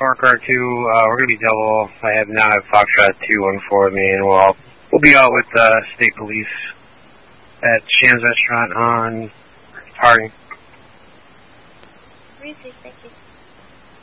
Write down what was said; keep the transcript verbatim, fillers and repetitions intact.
four car two, uh, we're going to be double. I have now have Foxtrot two one four with me, and we'll, all, we'll be out with uh, state police at Sham's Restaurant on Harding. Three, three, thank you.